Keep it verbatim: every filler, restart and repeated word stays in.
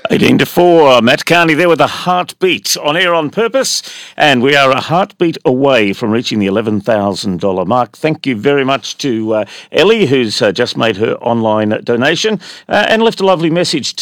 eighteen to four, Matt Carney there with a heartbeat on Air on Purpose, and we are a heartbeat away from reaching the eleven thousand dollars mark. Thank you very much to uh, Ellie, who's uh, just made her online donation uh, and left a lovely message